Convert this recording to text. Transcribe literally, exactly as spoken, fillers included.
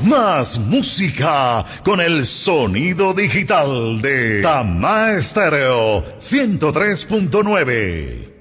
más música con el sonido digital de Tama Estéreo ciento tres punto nueve.